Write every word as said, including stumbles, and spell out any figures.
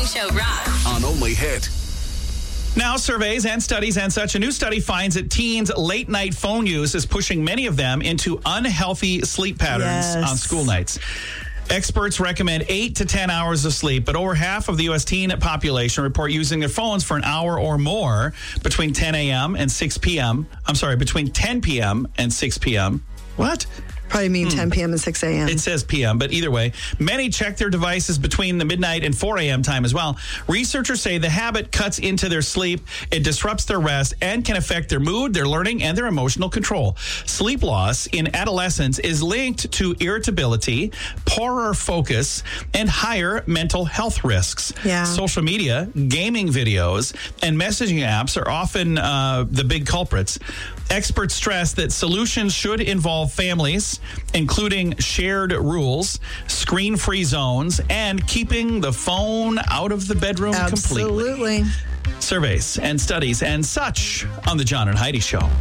Show rocks. On Only Hit. Now, surveys and studies and such. A new study finds that teens' late-night phone use is pushing many of them into unhealthy sleep patterns Yes. on school nights. Experts recommend eight to ten hours of sleep, but over half of the U S teen population report using their phones for an hour or more between ten a.m. and six p.m. I'm sorry, between ten p.m. and six p.m. What? Probably mean ten p.m. and six a.m. It says P M, but either way, many check their devices between the midnight and four a.m. time as well. Researchers say the habit cuts into their sleep, it disrupts their rest, and can affect their mood, their learning, and their emotional control. Sleep loss in adolescence is linked to irritability, poorer focus, and higher mental health risks. Yeah. Social media, gaming videos, and messaging apps are often uh, the big culprits. Experts stress that solutions should involve families, including shared rules, screen-free zones, and keeping the phone out of the bedroom completely. Absolutely. Surveys and studies and such on The John and Heidi Show.